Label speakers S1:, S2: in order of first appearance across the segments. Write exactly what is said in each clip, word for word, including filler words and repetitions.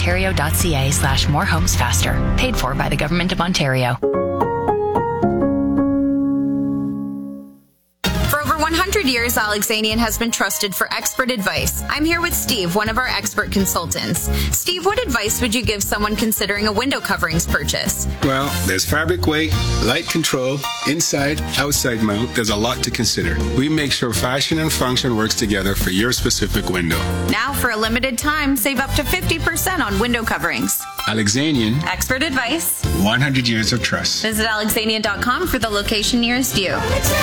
S1: ontario.ca slash more homes faster. Paid for by the Government of Ontario.
S2: one hundred years, Alexanian has been trusted for expert advice. I'm here with Steve, one of our expert consultants. Steve, what advice would you give someone considering a window coverings purchase?
S3: Well, there's fabric weight, light control, inside, outside mount. There's a lot to consider. We make sure fashion and function works together for your specific window.
S2: Now, for a limited time, save up to fifty percent on window coverings.
S3: Alexanian.
S2: Expert advice.
S3: one hundred years of trust.
S2: Visit alexanian dot com for the location nearest you.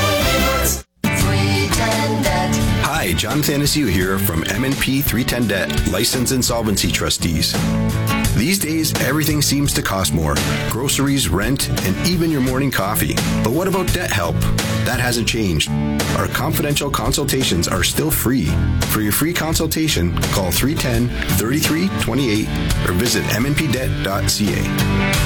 S4: Hi, Jonathan Anastasia here from M and P three ten Debt, Licensed Insolvency Trustees. These days, everything seems to cost more. Groceries, rent, and even your morning coffee. But what about debt help? That hasn't changed. Our confidential consultations are still free. For your free consultation, call three one zero, three three two eight or visit m n p debt dot c a.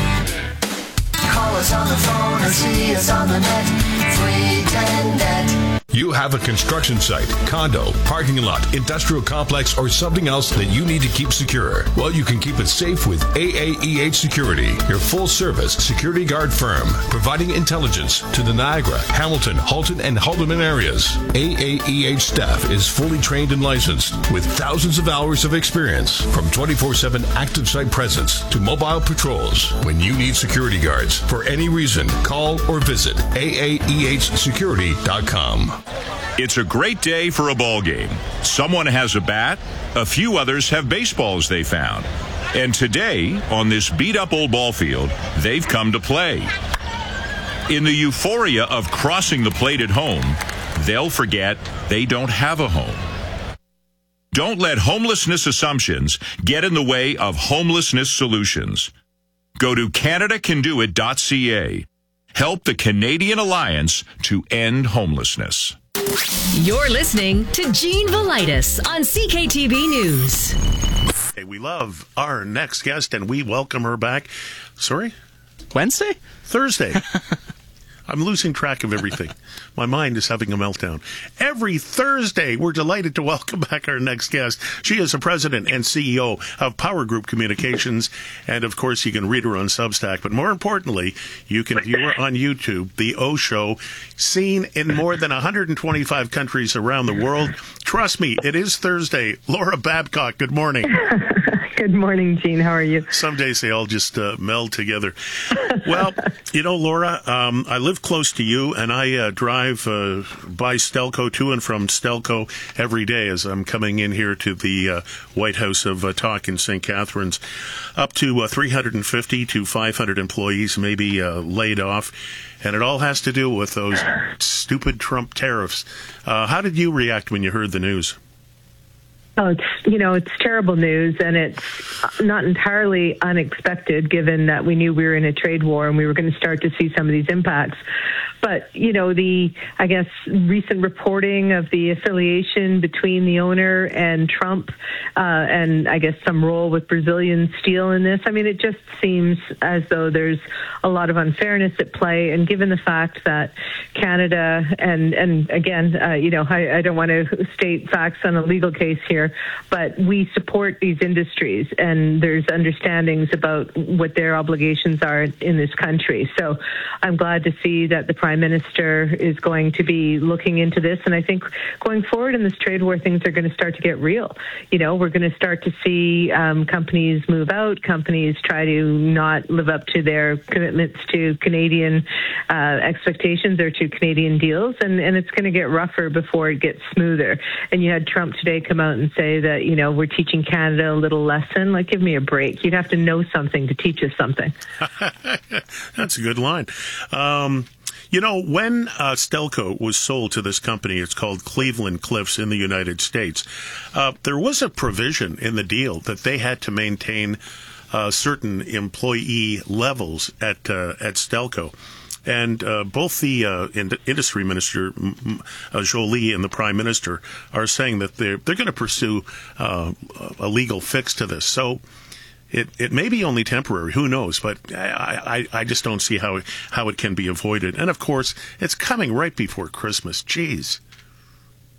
S5: Call us on the phone or see us on the net. three ten Debt.
S6: You have a construction site, condo, parking lot, industrial complex, or something else that you need to keep secure. Well, you can keep it safe with A A E H Security, your full-service security guard firm, providing intelligence to the Niagara, Hamilton, Halton, and Haldeman areas. A A E H staff is fully trained and licensed with thousands of hours of experience, from twenty-four seven active site presence to mobile patrols. When you need security guards for any reason, call or visit A A E H security dot com.
S7: It's a great day for a ball game. Someone has a bat, a few others have baseballs they found. And today, on this beat-up old ball field, they've come to play. In the euphoria of crossing the plate at home, they'll forget they don't have a home. Don't let homelessness assumptions get in the way of homelessness solutions. Go to canada can do it dot c a. Help the Canadian Alliance to end homelessness.
S8: You're listening to Gene Velitis on C K T V News.
S9: Hey, we love our next guest, and we welcome her back. Sorry?
S10: Wednesday?
S9: Thursday. I'm losing track of everything. My mind is having a meltdown. Every Thursday, we're delighted to welcome back our next guest. She is the president and C E O of Power Group Communications. And, of course, you can read her on Substack. But more importantly, you can view her on YouTube, The O Show, seen in more than one hundred twenty-five countries around the world. Trust me, it is Thursday. Laura Babcock, good morning.
S11: Good morning, Gene. How are you?
S9: Some days they all just uh, meld together. Well, you know, Laura, um, I live close to you, and I uh, drive uh, by Stelco, to and from Stelco, every day as I'm coming in here to the uh, White House of uh, Talk in Saint Catharines. Up to uh, three hundred fifty to five hundred employees may be uh, laid off, and it all has to do with those stupid Trump tariffs. Uh, how did you react when you heard the news?
S11: Oh, it's, you know, it's terrible news, and it's not entirely unexpected given that we knew we were in a trade war and we were going to start to see some of these impacts. But, you know, the, I guess, recent reporting of the affiliation between the owner and Trump, uh, and I guess some role with Brazilian steel in this, I mean, it just seems as though there's a lot of unfairness at play. And given the fact that Canada, and, and again, uh, you know, I, I don't want to state facts on a legal case here, but we support these industries, and there's understandings about what their obligations are in this country. So I'm glad to see that the Prime Minister is going to be looking into this. And I think going forward in this trade war, things are going to start to get real. You know, we're going to start to see um, companies move out, companies try to not live up to their commitments to Canadian uh, expectations or to Canadian deals. And, and it's going to get rougher before it gets smoother. And you had Trump today come out and say that, you know, we're teaching Canada a little lesson. Like, give me a break. You'd have to know something to teach us something.
S9: That's a good line. Um, you know, when uh, Stelco was sold to this company, it's called Cleveland Cliffs in the United States, uh, there was a provision in the deal that they had to maintain uh, certain employee levels at uh, at Stelco. And uh, both the uh, in- industry minister, uh, Jolie, and the prime minister are saying that they're, they're going to pursue uh, a legal fix to this. So it, it may be only temporary. Who knows? But I, I, I just don't see how, how it can be avoided. And, of course, it's coming right before Christmas. Jeez.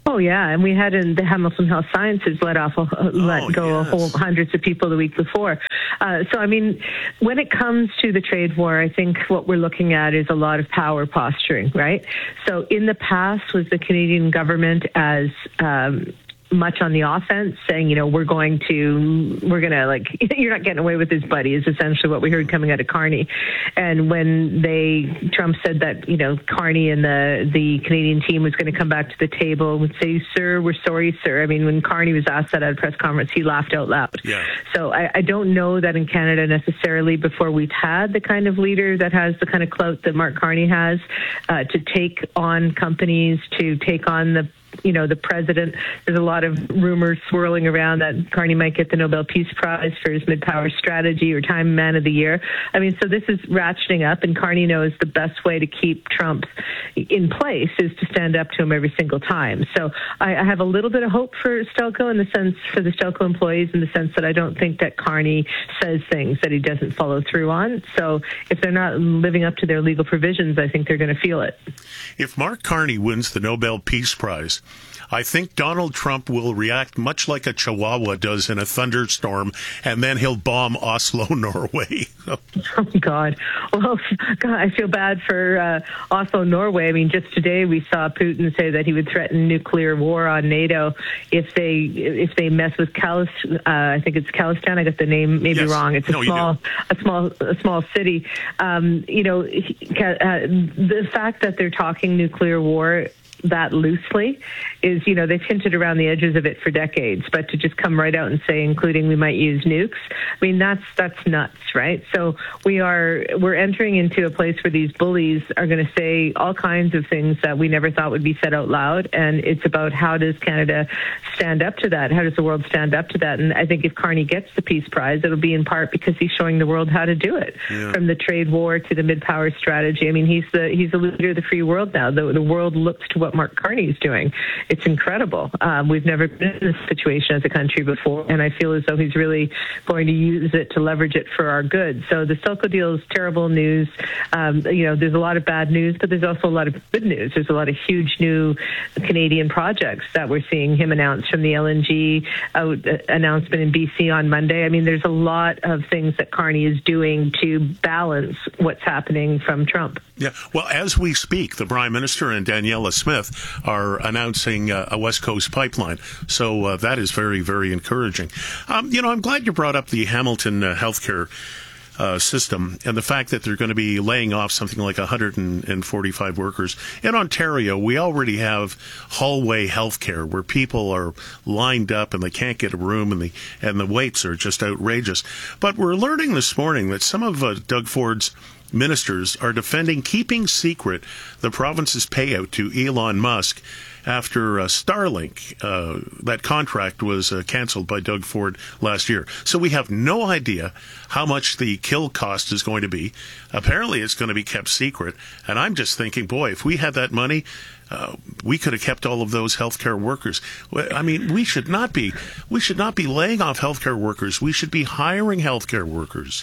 S11: Oh, yeah. And we had in the Hamilton Health Sciences let off, a, let
S9: oh,
S11: go
S9: yes.
S11: a whole hundreds of people the week before. Uh, so, I mean, when it comes to the trade war, I think what we're looking at is a lot of power posturing, right? So in the past was the Canadian government as um, much on the offense, saying, you know, we're going to, we're going to, like, you're not getting away with this, buddy, is essentially what we heard coming out of Carney. And when they, Trump said that, you know, Carney and the, the Canadian team was going to come back to the table and would say, sir, we're sorry, sir. I mean, when Carney was asked that at a press conference, he laughed out loud.
S9: Yeah.
S11: So I, I don't know that in Canada necessarily before we've had the kind of leader that has the kind of clout that Mark Carney has uh, to take on companies, to take on the you know, the president. There's a lot of rumors swirling around that Carney might get the Nobel Peace Prize for his mid-power strategy or Time Man of the Year. I mean, so this is ratcheting up, and Carney knows the best way to keep Trump in place is to stand up to him every single time. So I, I have a little bit of hope for Stelco in the sense, for the Stelco employees, in the sense that I don't think that Carney says things that he doesn't follow through on. So if they're not living up to their legal provisions, I think they're going to feel it.
S9: If Mark Carney wins the Nobel Peace Prize, I think Donald Trump will react much like a chihuahua does in a thunderstorm, and then he'll bomb Oslo, Norway.
S11: Oh, God. Well, God, I feel bad for uh, Oslo, Norway. I mean, just today we saw Putin say that he would threaten nuclear war on NATO if they if they mess with Kalis. Uh, I think it's Khalistan. I got the name maybe
S9: yes.
S11: wrong. It's a
S9: no,
S11: small, a small, a small city. Um, you know, he, uh, the fact that they're talking nuclear war that loosely is, you know, they've hinted around the edges of it for decades, but to just come right out and say, including we might use nukes, I mean, that's that's nuts, right? So we are, we're entering into a place where these bullies are going to say all kinds of things that we never thought would be said out loud, and it's about how does Canada stand up to that? How does the world stand up to that? And I think if Carney gets the Peace Prize, it'll be in part because he's showing the world how to do it, yeah. From the trade war to the mid-power strategy. I mean, he's the he's the leader of the free world now. The, the world looks to what Mark Carney is doing. It's incredible. Um, we've never been in this situation as a country before, and I feel as though he's really going to use it to leverage it for our good. So the Stelco deal is terrible news. Um, you know, there's a lot of bad news, but there's also a lot of good news. There's a lot of huge new Canadian projects that we're seeing him announce, from the L N G out, uh, announcement in B C on Monday. I mean, there's a lot of things that Carney is doing to balance what's happening from Trump.
S9: Yeah, well, as we speak, the Prime Minister and Daniela Smith are announcing uh, a West Coast pipeline. So uh, that is very, very encouraging. Um, you know, I'm glad you brought up the Hamilton uh, healthcare uh, system and the fact that they're going to be laying off something like one hundred forty-five workers. In Ontario, we already have hallway healthcare where people are lined up and they can't get a room, and the and the waits are just outrageous. But we're learning this morning that some of uh, Doug Ford's ministers are defending keeping secret the province's payout to Elon Musk after uh, Starlink, uh, that contract was uh, canceled by Doug Ford last year. So we have no idea how much the kill cost is going to be. Apparently it's going to be kept secret. And I'm just thinking, boy, if we had that money, uh, we could have kept all of those healthcare workers. I mean, we should not be, we should not be laying off healthcare workers. We should be hiring healthcare workers.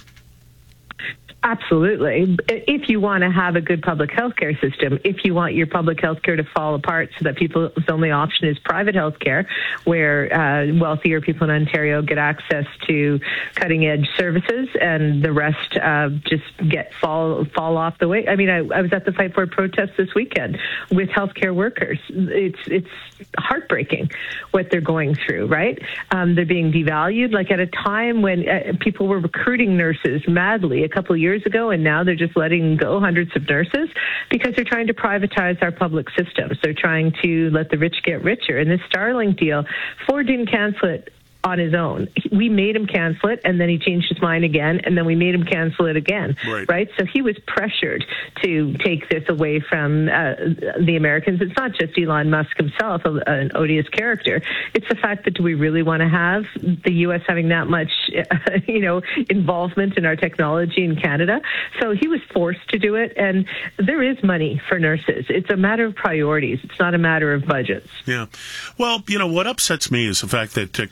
S11: Absolutely. If you want to have a good public health care system, if you want your public health care to fall apart so that people's only option is private health care, where uh, wealthier people in Ontario get access to cutting edge services and the rest uh, just get fall fall off the way. I mean, I, I was at the Fight For protest this weekend with healthcare workers. It's it's heartbreaking what they're going through, right? Um, they're being devalued, like at a time when uh, people were recruiting nurses madly a couple of years ago, and now they're just letting go hundreds of nurses because they're trying to privatize our public systems. They're trying to let the rich get richer. And this Starlink deal, Ford didn't cancel it on his own. We made him cancel it, and then he changed his mind again, and then we made him cancel it again, right? right? So he was pressured to take this away from uh, the Americans. It's not just Elon Musk himself, an odious character. It's the fact that do we really want to have the U S having that much, uh, you know, involvement in our technology in Canada? So he was forced to do it, and there is money for nurses. It's a matter of priorities. It's not a matter of budgets.
S9: Yeah. Well, you know, what upsets me is the fact that uh, Queen's Park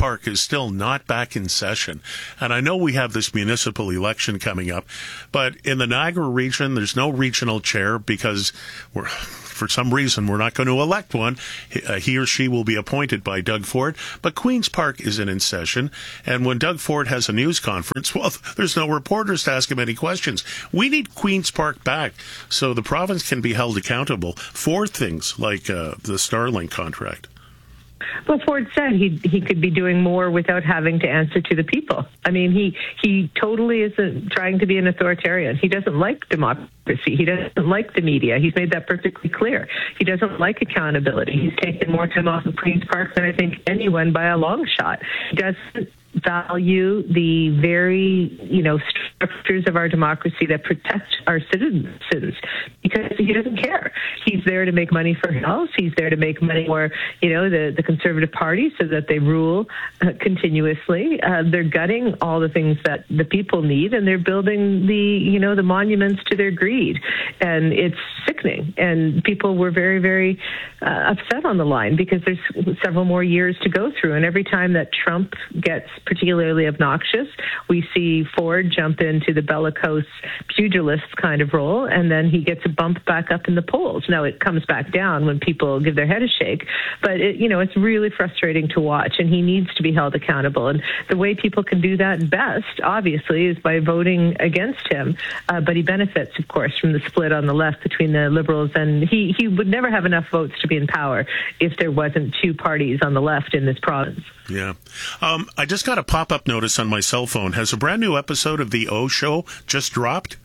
S9: Park is still not back in session. And I know we have this municipal election coming up, but in the Niagara region, there's no regional chair because we're, for some reason, we're not going to elect one. Uh, he or she will be appointed by Doug Ford, but Queen's Park isn't in session. And when Doug Ford has a news conference, well, there's no reporters to ask him any questions. We need Queen's Park back so the province can be held accountable for things like uh, the Starlink contract.
S11: Well, Ford said he he could be doing more without having to answer to the people. I mean, he he totally isn't trying to be an authoritarian. He doesn't like democracy. He doesn't like the media. He's made that perfectly clear. He doesn't like accountability. He's taken more time off of Queen's Park than I think anyone by a long shot. He doesn't value the very, you know, structures of our democracy that protect our citizens because he doesn't care. He's there to make money for his house. He's there to make money for, you know, the, the Conservative Party so that they rule uh, continuously. Uh, they're gutting all the things that the people need, and they're building the, you know, the monuments to their greed. And it's sickening. And people were very, very uh, upset on the line because there's several more years to go through. And every time that Trump gets particularly obnoxious, we see Ford jump into the bellicose pugilist kind of role, and then he gets a bump back up in the polls. Now it comes back down when people give their head a shake, but it, you know, it's really frustrating to watch, and he needs to be held accountable. And the way people can do that best, obviously, is by voting against him. Uh, but he benefits, of course, from the split on the left between the Liberals, and he, he would never have enough votes to be in power if there wasn't two parties on the left in this province.
S9: Yeah. Um, I just got a pop-up notice on my cell phone. Has a brand new episode of The O Show just dropped?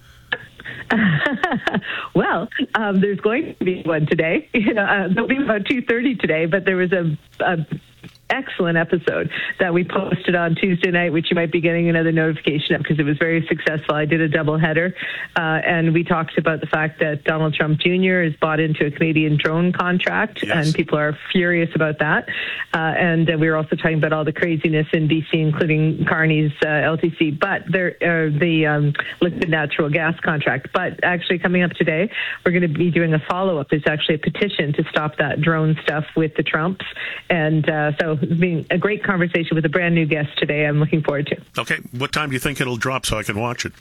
S11: Well, um, there's going to be one today. You know, uh, there'll be about two thirty today, but there was a, a excellent episode that we posted on Tuesday night, which you might be getting another notification of because it was very successful. I did a double header, uh, and we talked about the fact that Donald Trump Junior is bought into a Canadian drone contract, yes. and people are furious about that. Uh, and uh, we were also talking about all the craziness in B C, including Carney's uh, L T C, but there uh, the um, liquid natural gas contract. But actually, coming up today, we're going to be doing a follow-up. There's actually a petition to stop that drone stuff with the Trumps, and uh, so it's been a great conversation with a brand new guest today. I'm looking forward to.
S9: Okay, what time do you think it'll drop so I can watch it?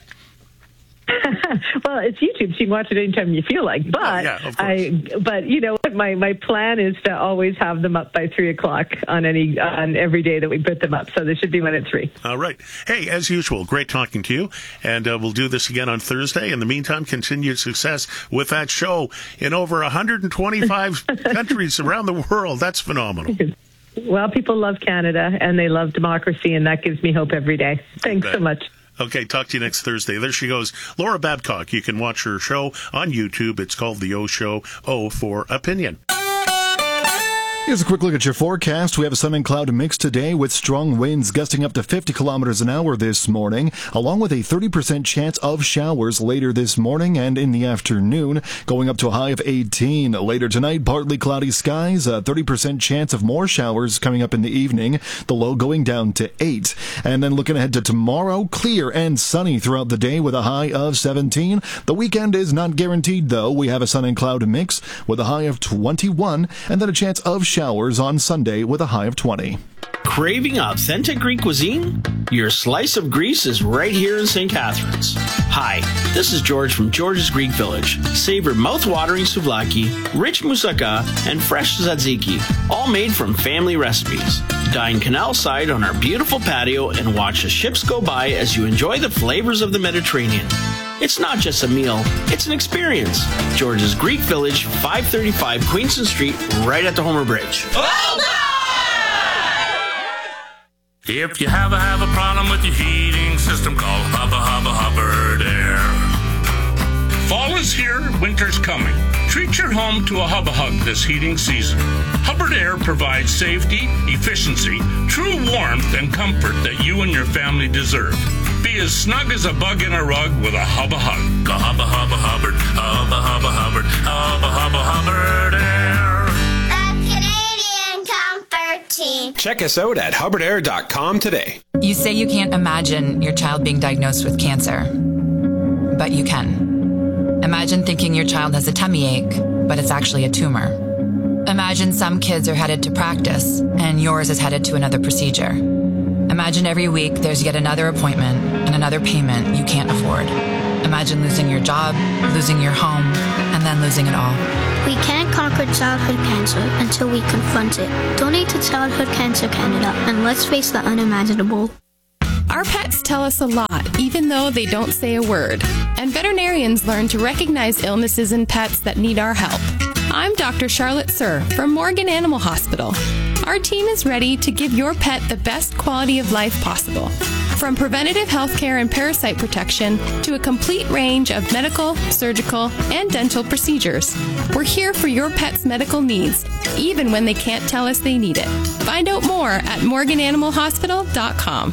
S11: Well, it's YouTube, so you can watch it anytime you feel like. But
S9: oh, yeah, of course.
S11: I, but you know, my my plan is to always have them up by three o'clock on any on every day that we put them up. So there should be one at three.
S9: All right. Hey, as usual, great talking to you, and uh, we'll do this again on Thursday. In the meantime, continued success with that show in over one hundred twenty-five countries around the world. That's phenomenal.
S11: Well, people love Canada and they love democracy, and that gives me hope every day. Thanks so much.
S9: Okay, talk to you next Thursday. There she goes, Laura Babcock. You can watch her show on YouTube. It's called The O Show. O for Opinion.
S10: Here's a quick look at your forecast. We have a sun and cloud mix today with strong winds gusting up to fifty kilometers an hour this morning, along with a thirty percent chance of showers later this morning and in the afternoon, going up to a high of eighteen. Later tonight, partly cloudy skies, a thirty percent chance of more showers coming up in the evening, the low going down to eight. And then looking ahead to tomorrow, clear and sunny throughout the day with a high of seventeen. The weekend is not guaranteed, though. We have a sun and cloud mix with a high of twenty-one, and then a chance of showers showers on Sunday with a high of twenty.
S12: Craving authentic Greek cuisine? Your slice of Greece is right here in Saint Catharines. Hi, this is George from George's Greek Village. Savor mouth-watering souvlaki, rich moussaka, and fresh tzatziki, all made from family recipes. Dine canal side on our beautiful patio and watch the ships go by as you enjoy the flavors of the Mediterranean. It's not just a meal, it's an experience. George's Greek Village, five thirty-five Queenston Street, right at the Homer Bridge.
S13: If you have a, have a problem with your heating system, call Hubba Hubba Hubbard Air. Fall is here, winter's coming. Treat your home to a Hubba Hug this heating season. Hubbard Air provides safety, efficiency, true warmth, and comfort that you and your family deserve. Be as snug as a bug in a rug with a Hubba Hug. Go Hubba Hubba Hubbard, Hubba Hubba Hubbard, Hubba Hubba Hubbard Air.
S14: Check us out at hubbard air dot com today.
S1: You say you can't imagine your child being diagnosed with cancer, but you can. Imagine thinking your child has a tummy ache, but it's actually a tumor.
S15: Imagine some kids are headed to practice and yours is headed to another procedure. Imagine every week there's yet another appointment and another payment you can't afford. Imagine losing your job, losing your home, and then losing it all.
S16: We can't conquer childhood cancer until we confront it. Donate to Childhood Cancer Canada and let's face the unimaginable.
S17: Our pets tell us a lot, even though they don't say a word. And veterinarians learn to recognize illnesses in pets that need our help. I'm Doctor Charlotte Sir from Morgan Animal Hospital. Our team is ready to give your pet the best quality of life possible. From preventative health care and parasite protection to a complete range of medical, surgical, and dental procedures. We're here for your pet's medical needs, even when they can't tell us they need it. Find out more at morgan animal hospital dot com.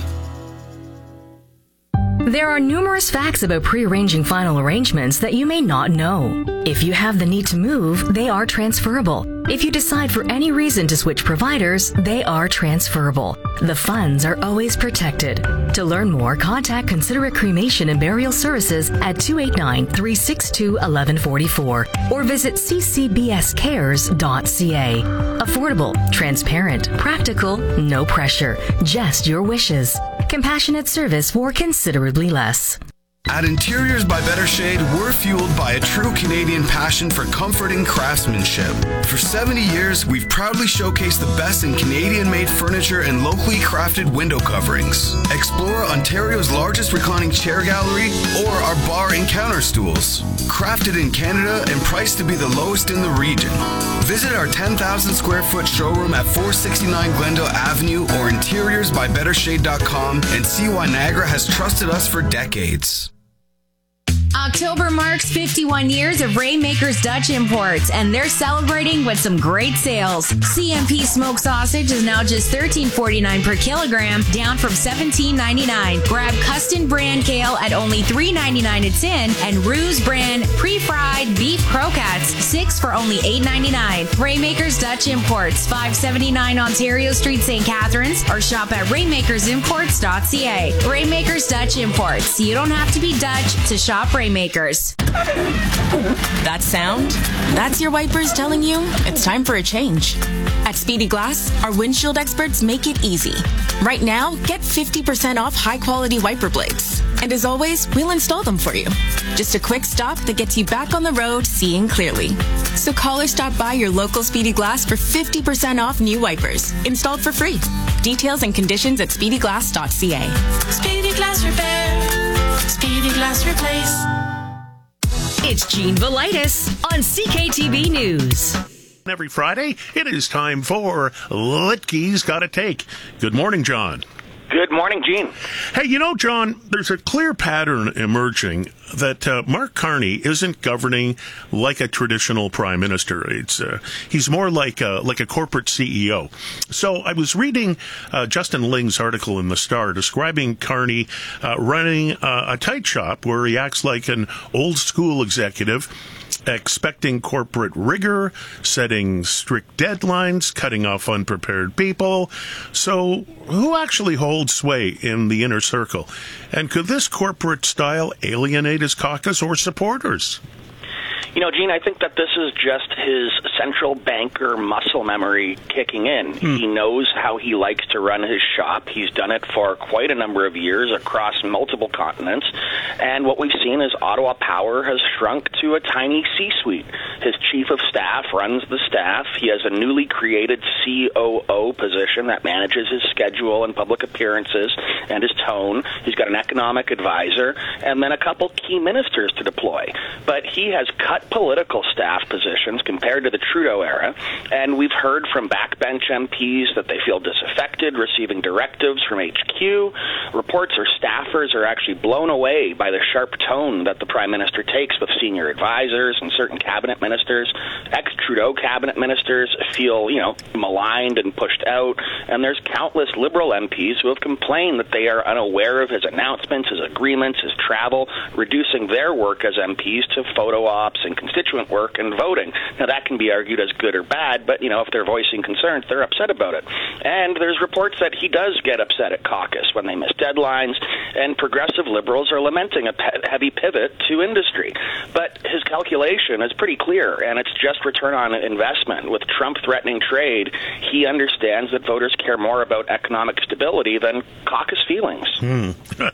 S8: There are numerous facts about pre-arranging final arrangements that you may not know. If you have the need to move, they are transferable. If you decide for any reason to switch providers, they are transferable. The funds are always protected. To learn more, contact Considerate Cremation and Burial Services at two eight nine, three six two, one one four four or visit c c b s cares dot c a. Affordable, transparent, practical, no pressure, just your wishes. Compassionate service for considerably less.
S18: At Interiors by Better Shade, we're fueled by a true Canadian passion for comforting craftsmanship. For seventy years, we've proudly showcased the best in Canadian-made furniture and locally crafted window coverings. Explore Ontario's largest reclining chair gallery or our bar and counter stools. Crafted in Canada and priced to be the lowest in the region. Visit our ten thousand square foot showroom at four sixty-nine Glendale Avenue or interiors by better shade dot com and see why Niagara has trusted us for decades.
S19: October marks fifty-one years of Rainmakers Dutch Imports, and they're celebrating with some great sales. C M P smoked sausage is now just thirteen forty-nine per kilogram, down from seventeen ninety-nine. Grab Custom brand kale at only three ninety-nine a tin, and Ruse brand pre-fried beef croquettes, six for only eight ninety-nine. Rainmakers Dutch Imports, five seventy-nine Ontario Street, Saint Catharines, or shop at rainmakers imports dot c a. Rainmakers Dutch Imports. You don't have to be Dutch to shop Rainmakers. Rainmakers.
S20: That sound? That's your wipers telling you it's time for a change. At Speedy Glass, our windshield experts make it easy. Right now, get fifty percent off high-quality wiper blades. And as always, we'll install them for you. Just a quick stop that gets you back on the road seeing clearly. So call or stop by your local Speedy Glass for fifty percent off new wipers, installed for free. Details and conditions at speedy glass dot c a.
S21: Speedy Glass Repair. Speedy Glass Replace.
S8: It's Gene Velitis on C K T V News.
S9: Every Friday, it is time for Litke's Gotta Take. Good morning, John.
S22: Good morning, Gene.
S9: Hey, you know, John, there's a clear pattern emerging that uh, Mark Carney isn't governing like a traditional prime minister. It's uh, he's more like a, like a corporate C E O. So I was reading uh, Justin Ling's article in The Star describing Carney uh, running uh, a tight shop where he acts like an old school executive, expecting corporate rigor, setting strict deadlines, cutting off unprepared people. So who actually holds sway in the inner circle? And could this corporate style alienate his caucus or supporters?
S22: You know, Gene, I think that this is just his central banker muscle memory kicking in. Hmm. He knows how he likes to run his shop. He's done it for quite a number of years across multiple continents. And what we've seen is Ottawa Power has shrunk to a tiny C-suite. His chief of staff runs the staff. He has a newly created C O O position that manages his schedule and public appearances and his tone. He's got an economic advisor and then a couple key ministers to deploy. But he has cut political staff positions compared to the Trudeau era, and we've heard from backbench M Ps that they feel disaffected, receiving directives from H Q. Reports are staffers are actually blown away by the sharp tone that the Prime Minister takes with senior advisors and certain cabinet ministers. Ex-Trudeau cabinet ministers feel, you know, maligned and pushed out, and there's countless Liberal M Ps who have complained that they are unaware of his announcements, his agreements, his travel, reducing their work as M Ps to photo ops and and constituent work and voting. Now, that can be argued as good or bad, but, you know, if they're voicing concerns, they're upset about it. And there's reports that he does get upset at caucus when they miss deadlines, and progressive liberals are lamenting a pe- heavy pivot to industry. But his calculation is pretty clear, and it's just return on investment. With Trump threatening trade, he understands that voters care more about economic stability than caucus feelings.
S9: Hmm.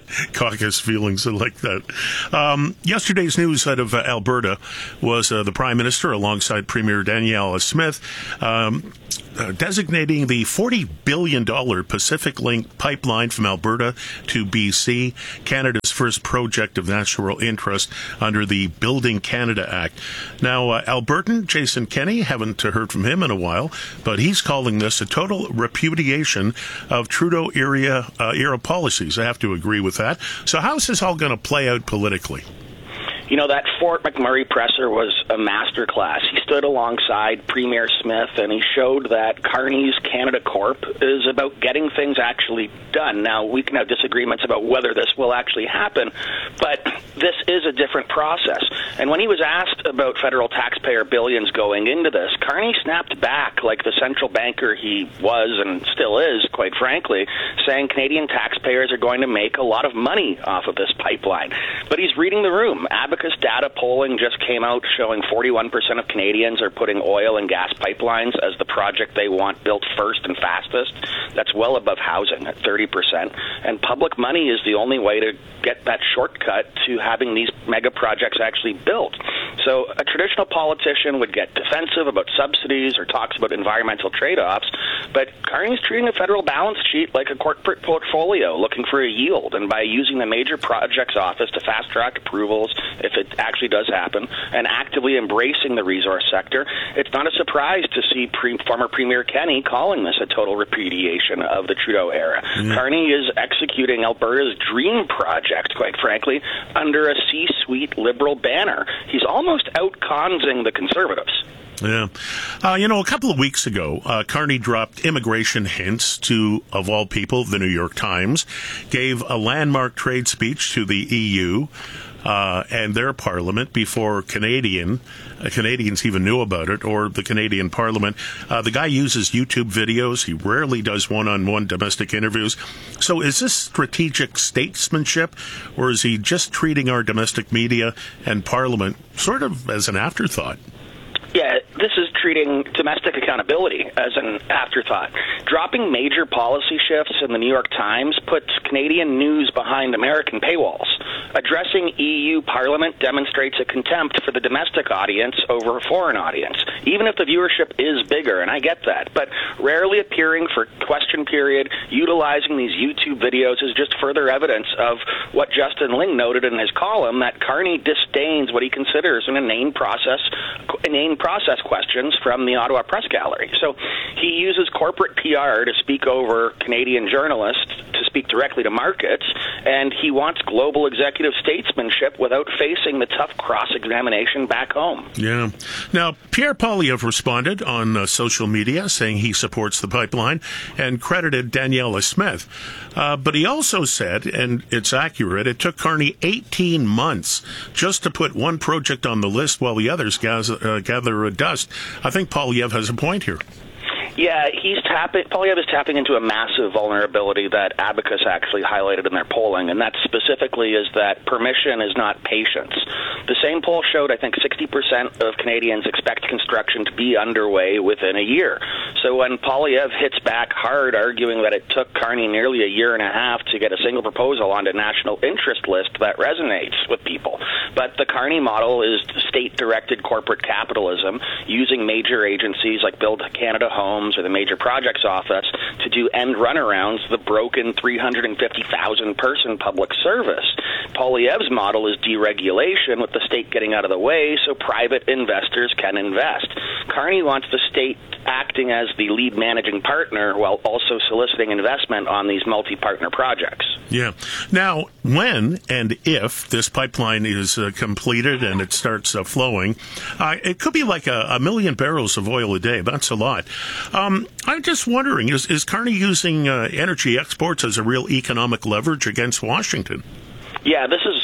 S9: Caucus feelings, I like that. Um, yesterday's news out of uh, Alberta was uh, the Prime Minister, alongside Premier Danielle Smith, um, uh, designating the forty billion dollars Pacific Link pipeline from Alberta to B C, Canada's first project of national interest under the Building Canada Act. Now, uh, Albertan Jason Kenney, haven't heard from him in a while, but he's calling this a total repudiation of Trudeau era, uh, era policies. I have to agree with that. So how's this all going to play out politically?
S22: You know, that Fort McMurray presser was a masterclass. He stood alongside Premier Smith, and he showed that Carney's Canada Corp is about getting things actually done. Now, we can have disagreements about whether this will actually happen, but this is a different process. And when he was asked about federal taxpayer billions going into this, Carney snapped back like the central banker he was and still is, quite frankly, saying Canadian taxpayers are going to make a lot of money off of this pipeline. But he's reading the room. Abacus data polling just came out showing forty-one percent of Canadians are putting oil and gas pipelines as the project they want built first and fastest. That's well above housing at thirty percent. And public money is the only way to get that shortcut to having these mega projects actually built. So a traditional politician would get defensive about subsidies or talks about environmental trade-offs, but Carney's treating a federal balance sheet like a corporate portfolio, looking for a yield. And by using the Major Projects Office to fast-track approvals, if it actually does happen, and actively embracing the resource sector, it's not a surprise to see pre- former Premier Kenney calling this a total repudiation of the Trudeau era. Mm. Carney is executing Alberta's dream project, quite frankly, under a C-suite Liberal banner. He's almost out-consing the Conservatives.
S9: Yeah. Uh, you know, a couple of weeks ago, uh, Carney dropped immigration hints to, of all people, the New York Times, gave a landmark trade speech to the E U uh, and their parliament before Canadian uh, Canadians even knew about it, or the Canadian Parliament. Uh, the guy uses YouTube videos. He rarely does one-on-one domestic interviews. So is this strategic statesmanship, or is he just treating our domestic media and parliament sort of as an afterthought?
S22: Yeah, this is treating domestic accountability as an afterthought. Dropping major policy shifts in the New York Times puts Canadian news behind American paywalls. Addressing E U Parliament demonstrates a contempt for the domestic audience over a foreign audience, even if the viewership is bigger, and I get that. But rarely appearing for question period, utilizing these YouTube videos is just further evidence of what Justin Ling noted in his column, that Carney disdains what he considers an inane process, inane process questions from the Ottawa Press Gallery. So he uses corporate P R to speak over Canadian journalists, to speak directly to markets, and he wants global executive statesmanship without facing the tough cross-examination back home.
S9: Yeah. Now, Pierre Poilievre responded on uh, social media saying he supports the pipeline and credited Danielle Smith. Uh, but he also said, and it's accurate, it took Carney eighteen months just to put one project on the list while the others gather, uh, gather dust. I think Poilievre has a point here.
S22: Yeah, he's tapping. Poilievre is tapping into a massive vulnerability that Abacus actually highlighted in their polling, and that specifically is that permission is not patience. The same poll showed, I think, sixty percent of Canadians expect construction to be underway within a year. So when Poilievre hits back hard, arguing that it took Carney nearly a year and a half to get a single proposal onto national interest list, that resonates with people. But the Carney model is state-directed corporate capitalism, using major agencies like Build Canada Homes or the Major Projects Office to do end runarounds, the broken three hundred fifty thousand person public service. Poilievre's model is deregulation, with the state getting out of the way so private investors can invest. Carney wants the state acting as the lead managing partner while also soliciting investment on these multi-partner projects.
S9: Yeah. Now, when and if this pipeline is uh, completed and it starts uh, flowing, uh, it could be like a, a million barrels of oil a day. That's a lot. Um, I'm just wondering, is, is Carney using uh, energy exports as a real economic leverage against Washington?
S22: Yeah, this is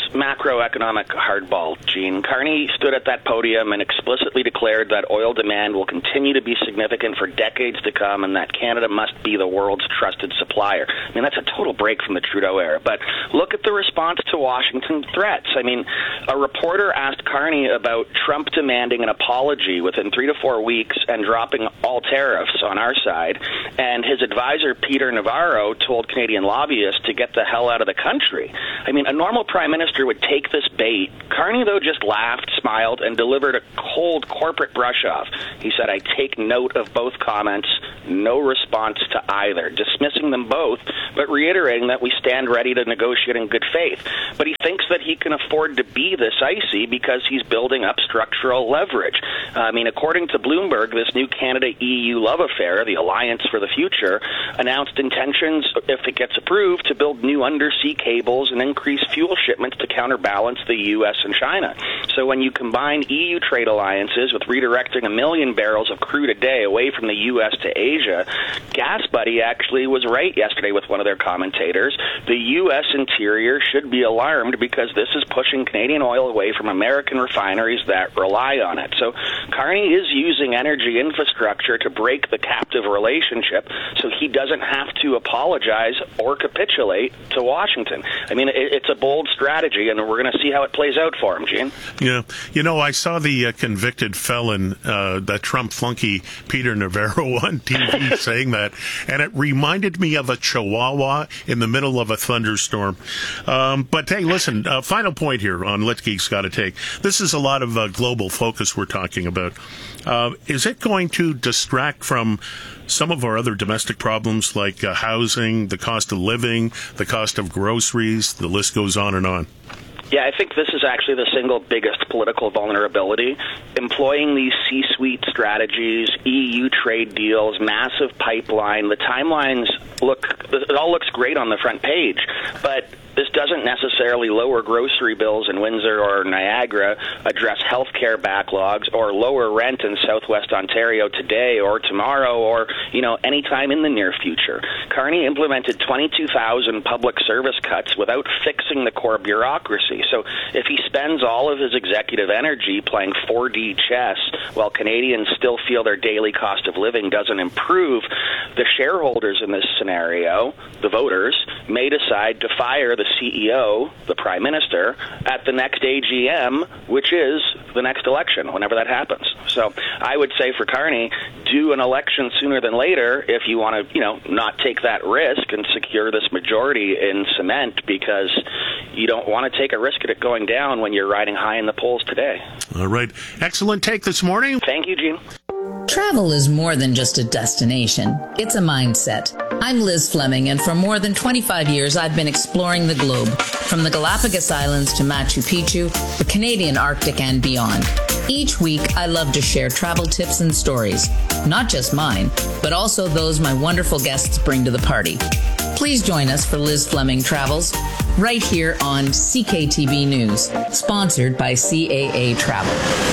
S22: macroeconomic hardball, Gene. Carney stood at that podium and explicitly declared that oil demand will continue to be significant for decades to come and that Canada must be the world's trusted supplier. I mean, that's a total break from the Trudeau era. But look at the response to Washington threats. I mean, a reporter asked Carney about Trump demanding an apology within three to four weeks and dropping all tariffs on our side. And his advisor, Peter Navarro, told Canadian lobbyists to get the hell out of the country. I mean, a normal prime minister would take this bait. Carney, though, just laughed, smiled, and delivered a cold corporate brush-off. He said, I take note of both comments, no response to either, dismissing them both, but reiterating that we stand ready to negotiate in good faith. But he thinks that he can afford to be this icy because he's building up structural leverage. Uh, I mean, according to Bloomberg, this new Canada-E U love affair, the Alliance for the Future, announced intentions, if it gets approved, to build new undersea cables and increase fuel shipments to counterbalance the U S and China. So when you combine E U trade alliances with redirecting a million barrels of crude a day away from the U S to Asia, GasBuddy actually was right yesterday with one of their commentators. The U S interior should be alarmed because this is pushing Canadian oil away from American refineries that rely on it. So Carney is using energy infrastructure to break the captive relationship so he doesn't have to apologize or capitulate to Washington. I mean, it, it's a bold strategy, and we're going to see how it plays out for him, Gene.
S9: Yeah. You know, I saw the uh, convicted felon, uh, that Trump flunky Peter Navarro on T V saying that, and it reminded me of a chihuahua in the middle of a thunderstorm. Um, but hey, listen, uh, final point here on Lit Geek's Gotta Take. This is a lot of uh, global focus we're talking about. Uh, is it going to distract from some of our other domestic problems like uh, housing, the cost of living, the cost of groceries? The list goes on and on.
S22: Yeah, I think this is actually the single biggest political vulnerability. Employing these C-suite strategies, E U trade deals, massive pipeline, the timelines look, it all looks great on the front page, but this doesn't necessarily lower grocery bills in Windsor or Niagara, address healthcare backlogs, or lower rent in Southwest Ontario today or tomorrow or, you know, anytime in the near future. Carney implemented twenty-two thousand public service cuts without fixing the core bureaucracy. So if he spends all of his executive energy playing four D chess while Canadians still feel their daily cost of living doesn't improve, the shareholders in this scenario, the voters, may decide to fire the C E O, the Prime Minister, at the next A G M, which is the next election, whenever that happens. So I would say for Carney, do an election sooner than later if you want to, you know, not take that risk and secure this majority in cement, because you don't want to take a risk at it going down when you're riding high in the polls today.
S9: All right. Excellent take this morning.
S22: Thank you, Gene.
S2: Travel is more than just a destination. It's a mindset. I'm Liz Fleming, and for more than twenty-five years, I've been exploring the globe, from the Galapagos Islands to Machu Picchu, the Canadian Arctic, and beyond. Each week, I love to share travel tips and stories, not just mine, but also those my wonderful guests bring to the party. Please join us for Liz Fleming Travels, right here on C K T V News, sponsored by C A A Travel.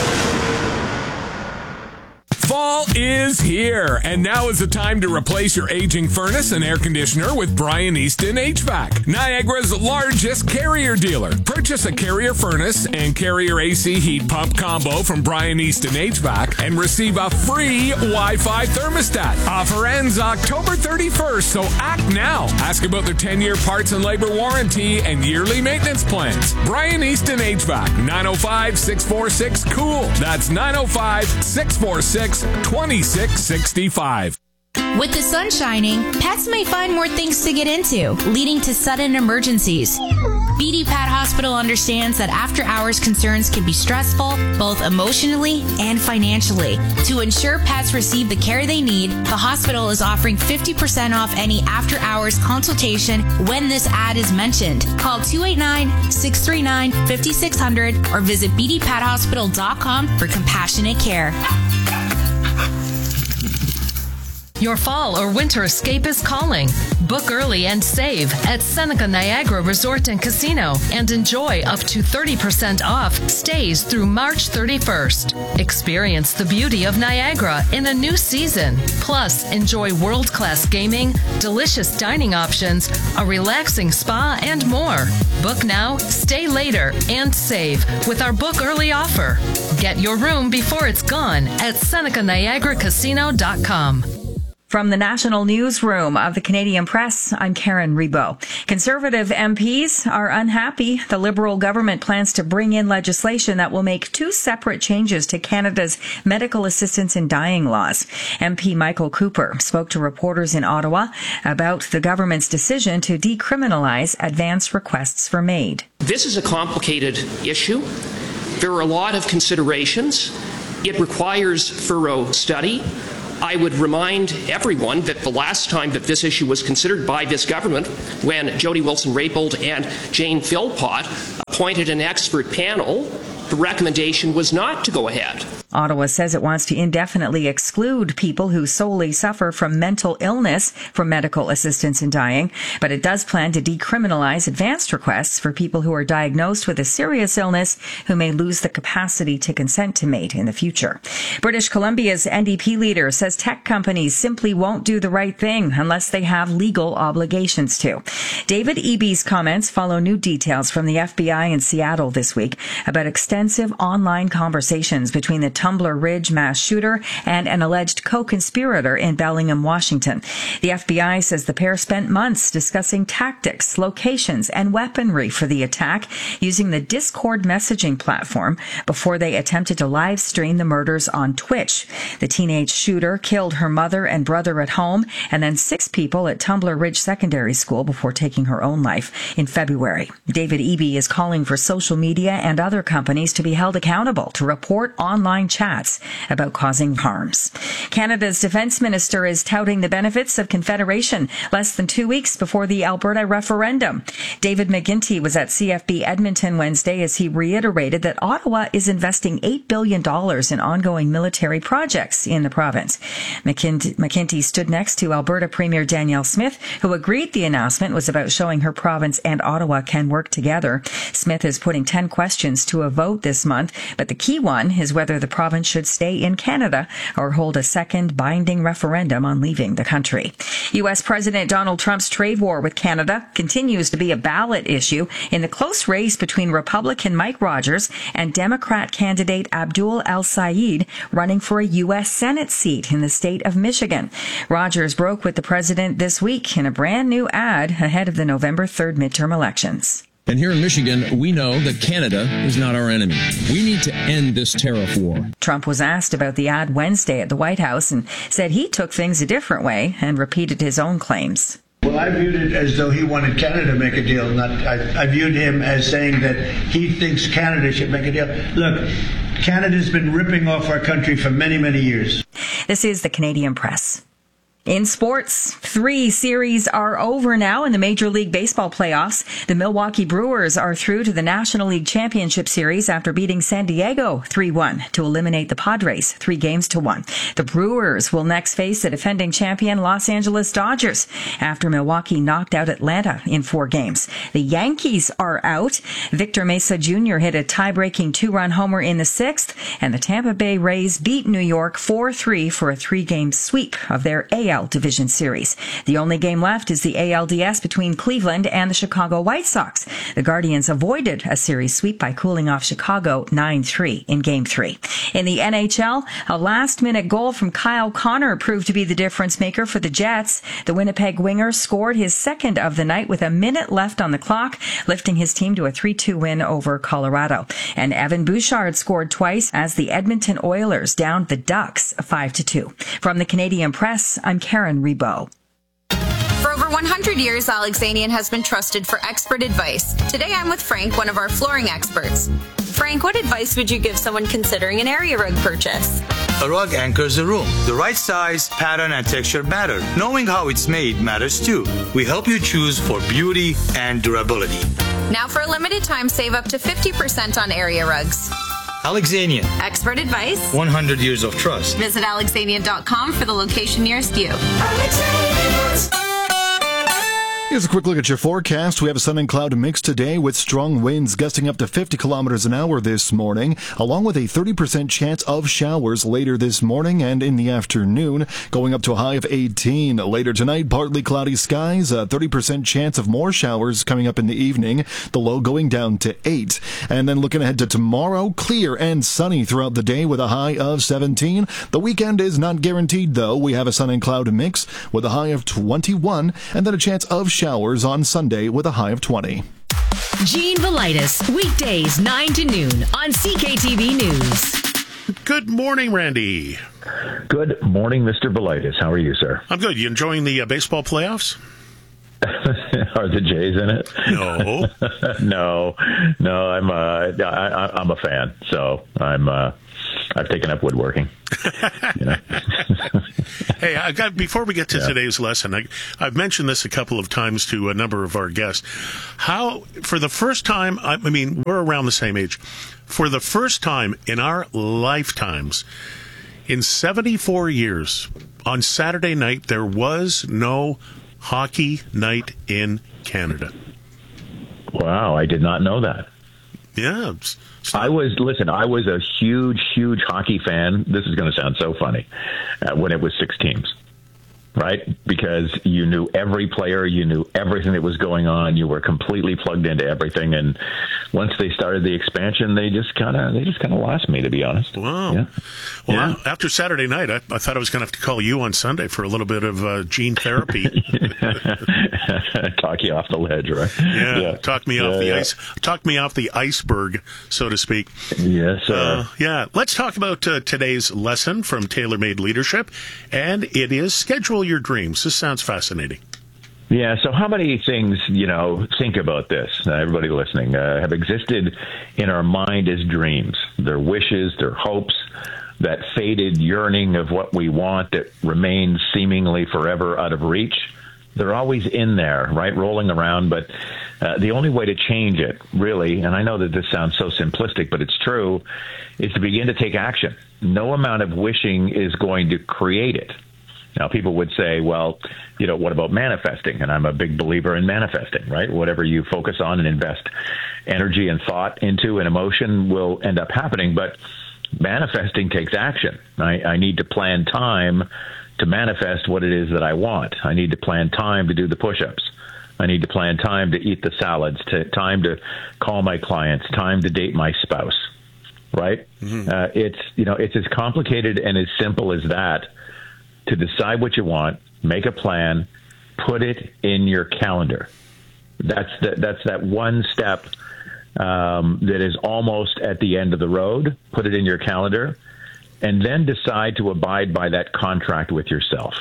S3: Fall is here, and now is the time to replace your aging furnace and air conditioner with Brian Easton H V A C, Niagara's largest Carrier dealer. Purchase a Carrier furnace and Carrier A C heat pump combo from Brian Easton H V A C and receive a free Wi-Fi thermostat. Offer ends October thirty-first, so act now. Ask about their ten-year parts and labor warranty and yearly maintenance plans. Brian Easton H V A C, nine oh five, six four six, COOL. That's nine oh five, six four six, twenty-six sixty-five.
S19: With the sun shining, pets may find more things to get into, leading to sudden emergencies. B D Pat Hospital understands that after-hours concerns can be stressful, both emotionally and financially. To ensure pets receive the care they need, the hospital is offering fifty percent off any after-hours consultation when this ad is mentioned. Call two eight nine, six three nine, five six zero zero or visit b d pat hospital dot com for compassionate care.
S4: Your fall or winter escape is calling. Book early and save at Seneca Niagara Resort and Casino and enjoy up to thirty percent off stays through March thirty-first. Experience the beauty of Niagara in a new season. Plus, enjoy world-class gaming, delicious dining options, a relaxing spa, and more. Book now, stay later, and save with our book early offer. Get your room before it's gone at Seneca Niagara Casino dot com.
S5: From the National Newsroom of the Canadian Press, I'm Karen Rebo. Conservative M Ps are unhappy. The Liberal government plans to bring in legislation that will make two separate changes to Canada's medical assistance in dying laws. M P Michael Cooper spoke to reporters in Ottawa about the government's decision to decriminalize advance requests for MAID.
S23: This is a complicated issue. There are a lot of considerations. It requires thorough study. I would remind everyone that the last time that this issue was considered by this government, when Jody Wilson-Raybould and Jane Philpott appointed an expert panel, the recommendation was not to go ahead.
S5: Ottawa says it wants to indefinitely exclude people who solely suffer from mental illness from medical assistance in dying, but it does plan to decriminalize advanced requests for people who are diagnosed with a serious illness who may lose the capacity to consent to MAID in the future. British Columbia's N D P leader says tech companies simply won't do the right thing unless they have legal obligations to. David Eby's comments follow new details from the F B I in Seattle this week about extensive online conversations between the Tumbler Ridge mass shooter and an alleged co-conspirator in Bellingham, Washington. The F B I says the pair spent months discussing tactics, locations, and weaponry for the attack using the Discord messaging platform before they attempted to live stream the murders on Twitch. The teenage shooter killed her mother and brother at home and then six people at Tumbler Ridge Secondary School before taking her own life in February. David Eby is calling for social media and other companies to be held accountable to report online chats about causing harms. Canada's defence minister is touting the benefits of Confederation less than two weeks before the Alberta referendum. David McGuinty was at C F B Edmonton Wednesday as he reiterated that Ottawa is investing eight billion dollars in ongoing military projects in the province. McGuinty stood next to Alberta Premier Danielle Smith, who agreed the announcement was about showing her province and Ottawa can work together. Smith is putting ten questions to a vote this month, but the key one is whether the province should stay in Canada or hold a second binding referendum on leaving the country. U S President Donald Trump's trade war with Canada continues to be a ballot issue in the close race between Republican Mike Rogers and Democrat candidate Abdul El-Sayed running for a U S Senate seat in the state of Michigan. Rogers broke with the president this week in a brand new ad ahead of the November third midterm elections.
S24: And here in Michigan, we know that Canada is not our enemy. We need to end this tariff war.
S5: Trump was asked about the ad Wednesday at the White House and said he took things a different way and repeated his own claims.
S25: Well, I viewed it as though he wanted Canada to make a deal. Not, I, I viewed him as saying that he thinks Canada should make a deal. Look, Canada's been ripping off our country for many, many years.
S5: This is the Canadian Press. In sports, three series are over now in the Major League Baseball playoffs. The Milwaukee Brewers are through to the National League Championship Series after beating San Diego three one to eliminate the Padres three games to one. The Brewers will next face the defending champion Los Angeles Dodgers after Milwaukee knocked out Atlanta in four games. The Yankees are out. Victor Mesa Junior hit a tie-breaking two-run homer in the sixth, and the Tampa Bay Rays beat New York four three for a three-game sweep of their A L Division Series. The only game left is the A L D S between Cleveland and the Chicago White Sox. The Guardians avoided a series sweep by cooling off Chicago nine three in Game three. In the N H L, a last-minute goal from Kyle Connor proved to be the difference maker for the Jets. The Winnipeg winger scored his second of the night with a minute left on the clock, lifting his team to a three two win over Colorado. And Evan Bouchard scored twice as the Edmonton Oilers downed the Ducks five to two. From the Canadian Press, I'm Karen Rebo.
S26: For over one hundred years, Alexanian has been trusted for expert advice. Today I'm with Frank, one of our flooring experts. Frank, what advice would you give someone considering an area rug purchase?
S27: A rug anchors the room. The right size, pattern, and texture matter. Knowing how it's made matters too. We help you choose for beauty and durability.
S26: Now for a limited time, save up to fifty percent on area rugs.
S27: Alexanian.
S26: Expert advice.
S27: one hundred years of trust.
S26: Visit Alexanian dot com for the location nearest you.
S6: Here's a quick look at your forecast. We have a sun and cloud mix today with strong winds gusting up to fifty kilometers an hour this morning, along with a thirty percent chance of showers later this morning and in the afternoon, going up to a high of eighteen. Later tonight, partly cloudy skies, a thirty percent chance of more showers coming up in the evening, the low going down to eight. And then looking ahead to tomorrow, clear and sunny throughout the day with a high of seventeen. The weekend is not guaranteed, though. We have a sun and cloud mix with a high of twenty-one, and then a chance of showers on Sunday with a high of twenty.
S8: Gene Velitis, weekdays nine to noon on C K T V News.
S9: Good morning, Randy.
S7: Good morning, Mister Velitis. How are you, sir?
S9: I'm good. You enjoying the uh, baseball playoffs?
S7: Are the Jays in it?
S9: No.
S7: no, no. I'm uh, I, I'm a fan, so I'm uh, I've taken up woodworking. You know?
S9: Hey, I got before we get to yeah. today's lesson, I, I've mentioned this a couple of times to a number of our guests. How, for the first time, I, I mean, we're around the same age. For the first time in our lifetimes, in seventy-four years, on Saturday night, there was no hockey night in Canada.
S7: Wow, I did not know that.
S9: Yeah. It's, it's
S7: I was, listen, I was a huge, huge hockey fan. This is going to sound so funny, uh, when it was six teams, right? Because you knew every player, you knew everything that was going on. You were completely plugged into everything. And once they started the expansion, they just kind of, they just kind of lost me, to be honest.
S9: Wow.
S7: Yeah.
S9: Well,
S7: yeah.
S9: after Saturday night, I, I thought I was going to have to call you on Sunday for a little bit of uh, gene therapy.
S7: Talk you off the ledge, right?
S9: Yeah,
S7: yeah.
S9: talk me
S7: yeah,
S9: off the
S7: yeah.
S9: ice. Talk me off the iceberg, so to speak.
S7: Yes, sir.
S9: Uh, yeah, let's talk about uh, today's lesson from TaylorMade Leadership, and it is schedule your dreams. This sounds fascinating.
S7: Yeah, so how many things, you know, think about this, uh, everybody listening, uh, have existed in our mind as dreams? Their wishes, their hopes, that faded yearning of what we want that remains seemingly forever out of reach. They're always in there, right, rolling around, but uh, the only way to change it, really, and I know that this sounds so simplistic, but it's true, is to begin to take action. No amount of wishing is going to create it. Now, people would say, well, you know, what about manifesting? And I'm a big believer in manifesting, right? Whatever you focus on and invest energy and thought into and emotion will end up happening. But manifesting takes action. I, I need to plan time to manifest what it is that I want. I need to plan time to do the push-ups. I need to plan time to eat the salads, to, time to call my clients, time to date my spouse, right? Mm-hmm. Uh, it's, you know, it's as complicated and as simple as that. To decide what you want, make a plan, put it in your calendar. That's the, that's that one step um, that is almost at the end of the road. Put it in your calendar, and then decide to abide by that contract with yourself.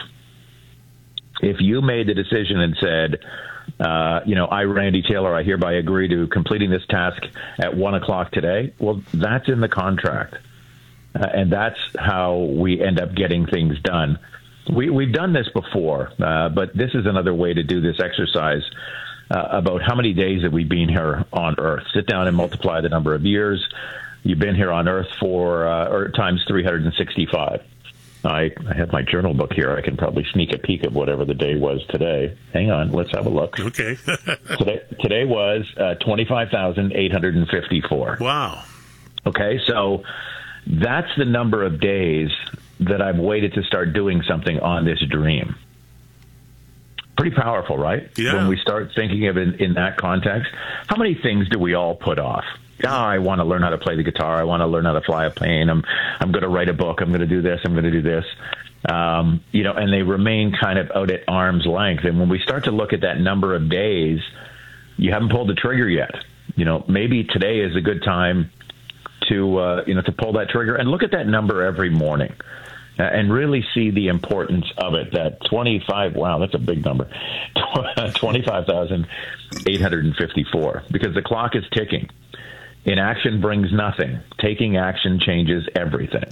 S7: If you made the decision and said, uh, you know, I, Randy Taylor, I hereby agree to completing this task at one o'clock today, well, that's in the contract. Uh, and that's how we end up getting things done. We, we've done this before, uh, but this is another way to do this exercise uh, about how many days have we been here on Earth. Sit down and multiply the number of years you've been here on Earth for, uh, or times three hundred sixty-five. I, I have my journal book here. I can probably sneak a peek of whatever the day was today. Hang on, let's have a look.
S9: Okay.
S7: today, today was uh, twenty-five thousand eight hundred fifty-four.
S9: Wow.
S7: Okay, so that's the number of days that I've waited to start doing something on this dream. Pretty powerful, right?
S9: Yeah.
S7: When we start thinking of it in, in that context, how many things do we all put off? Oh, I want to learn how to play the guitar. I want to learn how to fly a plane. I'm, I'm going to write a book. I'm going to do this. I'm going to do this. Um, you know, and they remain kind of out at arm's length. And when we start to look at that number of days, you haven't pulled the trigger yet. You know, maybe today is a good time to, uh, you know, to pull that trigger and look at that number every morning uh, and really see the importance of it. That twenty-five, wow, that's a big number, twenty-five thousand eight hundred fifty-four, because the clock is ticking. Inaction brings nothing. Taking action changes everything.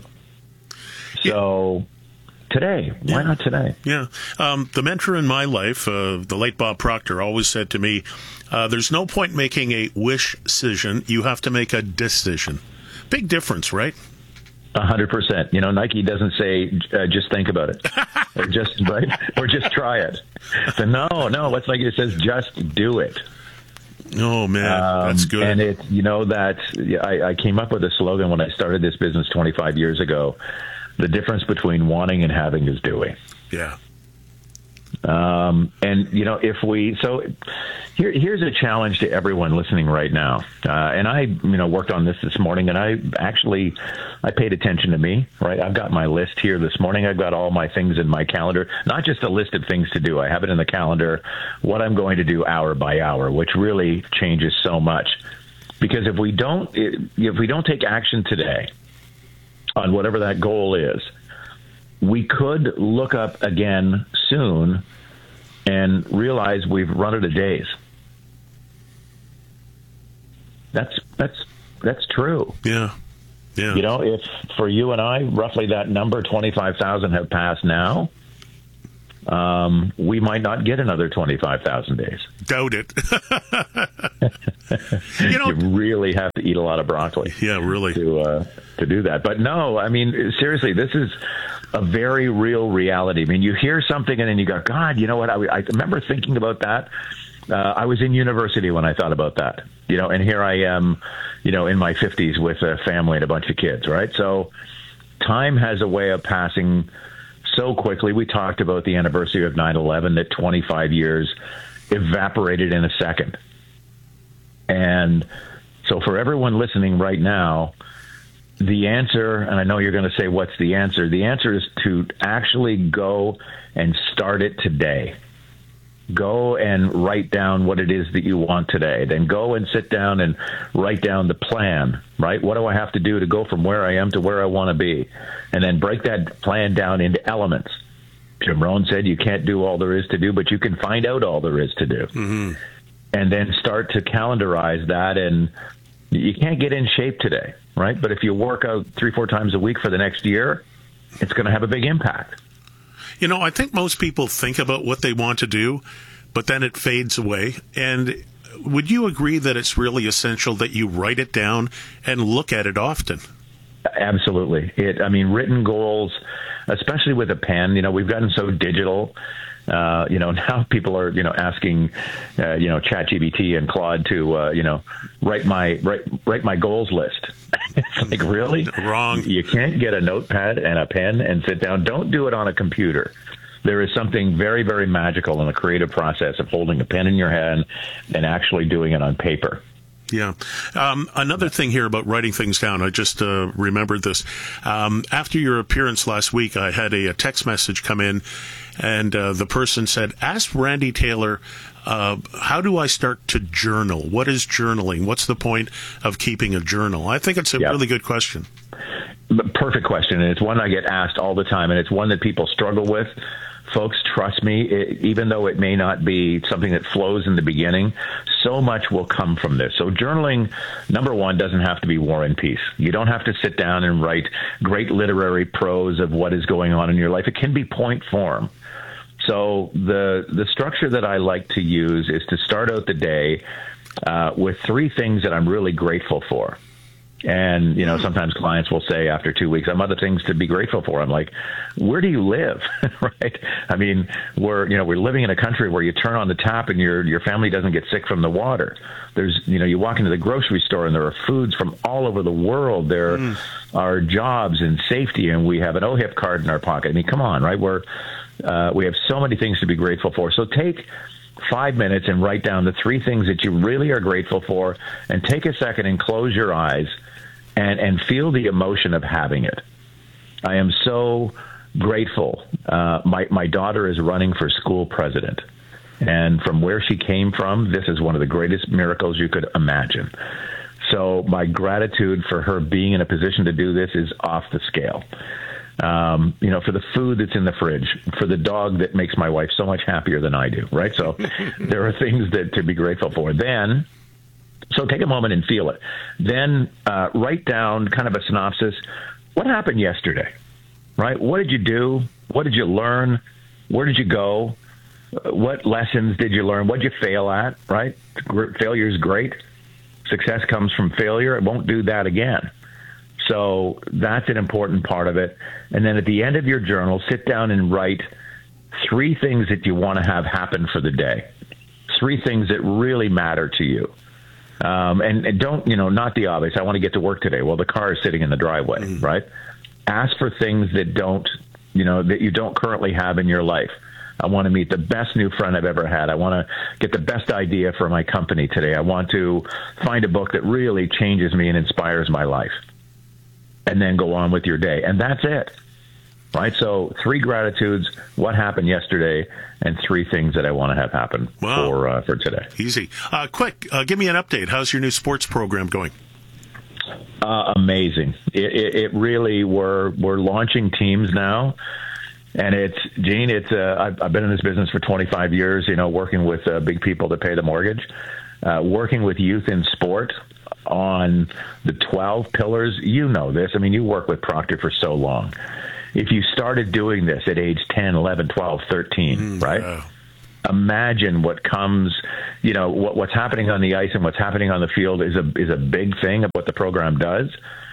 S7: So today, why
S9: yeah.
S7: not today?
S9: Yeah. Um, the mentor in my life, uh, the late Bob Proctor, always said to me, uh, there's no point making a wish decision. You have to make a decision. Big difference, right?
S7: A hundred percent. You know, Nike doesn't say uh, just think about it, or just right, or just try it. So no, no. What's Nike? It says just do it.
S9: Oh man, um, that's good.
S7: And it, you know, that I, I came up with a slogan when I started this business twenty-five years ago. The difference between wanting and having is doing.
S9: Yeah.
S7: Um, and, you know, if we, so here, here's a challenge to everyone listening right now. Uh, and I, you know, worked on this this morning, and I actually, I paid attention to me, right? I've got my list here this morning. I've got all my things in my calendar, not just a list of things to do. I have it in the calendar, what I'm going to do hour by hour, which really changes so much. Because if we don't, if we don't take action today on whatever that goal is, we could look up again soon and realize we've run out of days. That's that's that's true.
S9: Yeah, yeah.
S7: You know, if for you and I, roughly that number, twenty-five thousand, have passed now, um, we might not get another twenty-five thousand days.
S9: Doubt it.
S7: you know, you really have to eat a lot of broccoli.
S9: Yeah, really.
S7: To uh, to do that. But no, I mean, seriously, this is a very real reality. I mean, you hear something and then you go, God, you know what? I, I remember thinking about that. Uh, I was in university when I thought about that, you know, and here I am, you know, in my fifties with a family and a bunch of kids, right? So time has a way of passing so quickly. We talked about the anniversary of nine eleven, that twenty-five years evaporated in a second. And so for everyone listening right now, the answer, and I know you're going to say, what's the answer? The answer is to actually go and start it today. Go and write down what it is that you want today. Then go and sit down and write down the plan, right? What do I have to do to go from where I am to where I want to be? And then break that plan down into elements. Jim Rohn said you can't do all there is to do, but you can find out all there is to do.
S9: Mm-hmm.
S7: And then start to calendarize that. And you can't get in shape today, right? But if you work out three, four times a week for the next year, it's going to have a big impact.
S9: You know, I think most people think about what they want to do, but then it fades away. And would you agree that it's really essential that you write it down and look at it often?
S7: Absolutely. It, I mean, written goals, especially with a pen, you know, we've gotten so digital. Uh, you know, now people are, you know, asking, uh, you know, ChatGPT and Claude to, uh, you know, write my write write my goals list. It's like, really?
S9: Wrong.
S7: You can't get a notepad and a pen and sit down. Don't do it on a computer. There is something very, very magical in the creative process of holding a pen in your hand and actually doing it on paper.
S9: Yeah. Um, another thing here about writing things down, I just uh, remembered this. Um, after your appearance last week, I had a, a text message come in, and uh, the person said, ask Randy Taylor, uh, how do I start to journal? What is journaling? What's the point of keeping a journal? I think it's a
S7: yep.
S9: really good question.
S7: Perfect question, and it's one I get asked all the time, and it's one that people struggle with. Folks, trust me, it, even though it may not be something that flows in the beginning, so much will come from this. So journaling, number one, doesn't have to be War and Peace. You don't have to sit down and write great literary prose of what is going on in your life. It can be point form. So the the structure that I like to use is to start out the day uh, with three things that I'm really grateful for. And, you know, sometimes clients will say after two weeks, I have other things to be grateful for. I'm like, where do you live? Right? I mean, we're, you know, we're living in a country where you turn on the tap and your, your family doesn't get sick from the water. There's, you know, you walk into the grocery store and there are foods from all over the world. There mm. are jobs and safety, and we have an O H I P card in our pocket. I mean, come on, right? We're, uh, we have so many things to be grateful for. So take five minutes and write down the three things that you really are grateful for, and take a second and close your eyes and, and feel the emotion of having it. I am so grateful. Uh, my, my daughter is running for school president. And from where she came from, this is one of the greatest miracles you could imagine. So my gratitude for her being in a position to do this is off the scale. Um, you know, for the food that's in the fridge, for the dog that makes my wife so much happier than I do, right? So there are things that to be grateful for. Then, so take a moment and feel it. Then uh, write down kind of a synopsis. What happened yesterday, right? What did you do? What did you learn? Where did you go? What lessons did you learn? What did you fail at, right? Failure is great. Success comes from failure. It won't do that again. So that's an important part of it. And then at the end of your journal, sit down and write three things that you want to have happen for the day. Three things that really matter to you. Um, and, and don't, you know, not the obvious. I want to get to work today. Well, the car is sitting in the driveway, mm. right? Ask for things that don't, you know, that you don't currently have in your life. I want to meet the best new friend I've ever had. I want to get the best idea for my company today. I want to find a book that really changes me and inspires my life. And then go on with your day. And that's it. Right? So three gratitudes, what happened yesterday, and three things that I want to have happen
S9: wow.
S7: for uh, for today.
S9: Easy. Uh, quick, uh, give me an update. How's your new sports program going?
S7: Uh, amazing. It, it, it really, we're, we're launching teams now. And it's, Gene, it's, uh, I've, I've been in this business for twenty-five years, you know, working with uh, big people to pay the mortgage, uh, working with youth in sport on the twelve pillars. You know this. I mean, you work with Proctor for so long. If you started doing this at age ten, eleven, twelve, thirteen, mm, right? Yeah. Imagine what comes, you know, what, what's happening on the ice and what's happening on the field is a, is a big thing of what the program does.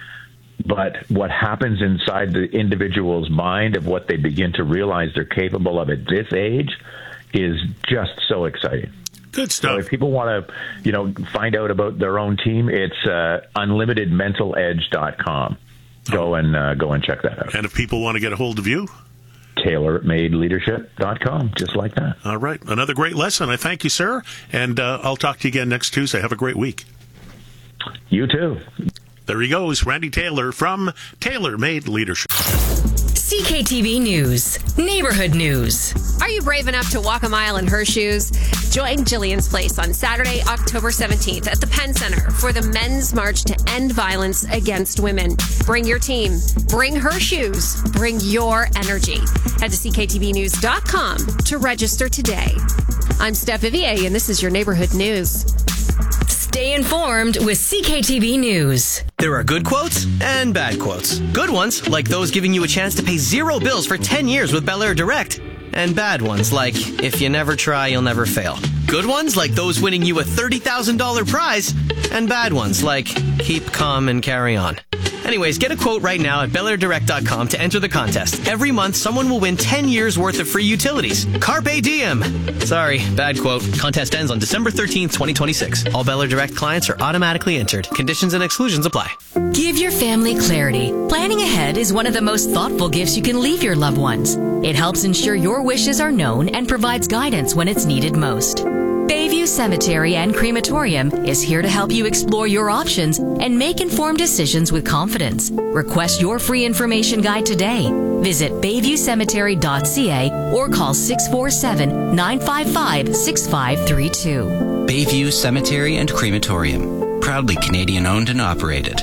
S7: But what happens inside the individual's mind of what they begin to realize they're capable of at this age is just so exciting.
S9: Good stuff.
S7: So if people want to, you know, find out about their own team, it's uh, unlimited mental edge dot com. Go and uh, go and check that out.
S9: And if people want to get a hold of you?
S7: tailor made leadership dot com, just like that.
S9: All right. Another great lesson. I thank you, sir. And uh, I'll talk to you again next Tuesday. Have a great week.
S7: You too.
S9: There he goes, Randy Taylor from Tailor Made Leadership.
S8: C K T V News, Neighborhood News.
S1: Are you brave enough to walk a mile in her shoes? Join Jillian's Place on Saturday, October seventeenth at the Penn Center for the Men's March to End Violence Against Women. Bring your team. Bring her shoes. Bring your energy. Head to C K T V news dot com to register today. I'm Steph Vivier, and this is your Neighborhood News.
S8: Stay informed with C K T V News.
S10: There are good quotes and bad quotes. Good ones, like those giving you a chance to pay zero bills for ten years with Bel Air Direct. And bad ones, like, if you never try, you'll never fail. Good ones, like those winning you a thirty thousand dollars prize. And bad ones, like, keep calm and carry on. Anyways, get a quote right now at Bel Air Direct dot com to enter the contest. Every month, someone will win ten years worth of free utilities. Carpe diem. Sorry, bad quote. Contest ends on December thirteenth, twenty twenty-six. All Bel Air Direct clients are automatically entered. Conditions and exclusions apply.
S8: Give your family clarity. Planning ahead is one of the most thoughtful gifts you can leave your loved ones. It helps ensure your wishes are known and provides guidance when it's needed most. Bayview Cemetery and Crematorium is here to help you explore your options and make informed decisions with confidence. Request your free information guide today. Visit bayview cemetery dot c a or call six four seven, nine five five, six five three two.
S11: Bayview Cemetery and Crematorium, proudly Canadian owned and operated.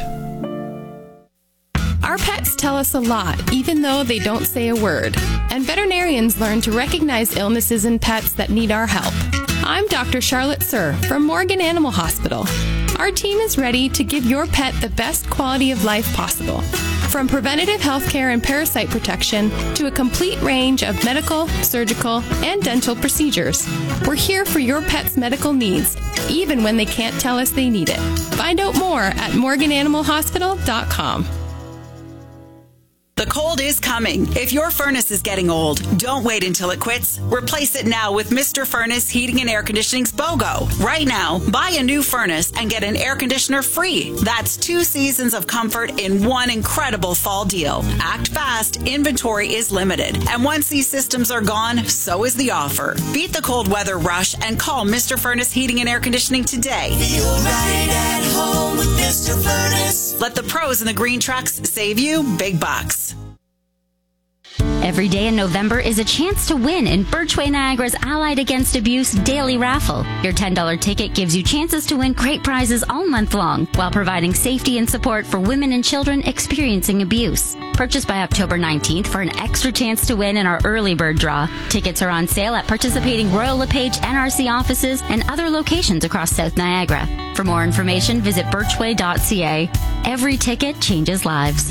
S17: Our pets tell us a lot, even though they don't say a word. And veterinarians learn to recognize illnesses in pets that need our help. I'm Doctor Charlotte Sir from Morgan Animal Hospital. Our team is ready to give your pet the best quality of life possible. From preventative health care and parasite protection to a complete range of medical, surgical, and dental procedures. We're here for your pet's medical needs, even when they can't tell us they need it. Find out more at morgan animal hospital dot com.
S12: The cold is coming. If your furnace is getting old, don't wait until it quits. Replace it now with Mister Furnace Heating and Air Conditioning's BOGO. Right now, buy a new furnace and get an air conditioner free. That's two seasons of comfort in one incredible fall deal. Act fast. Inventory is limited. And once these systems are gone, so is the offer. Beat the cold weather rush and call Mister Furnace Heating and Air Conditioning today.
S21: Feel right at home with Mister Furnace.
S12: Let the pros in the green trucks save you big bucks.
S13: Every day in November is a chance to win in Birchway Niagara's Allied Against Abuse Daily Raffle. Your ten dollars ticket gives you chances to win great prizes all month long while providing safety and support for women and children experiencing abuse. Purchase by October nineteenth for an extra chance to win in our early bird draw. Tickets are on sale at participating Royal LePage N R C offices and other locations across South Niagara. For more information, visit birchway dot c a. Every ticket changes lives.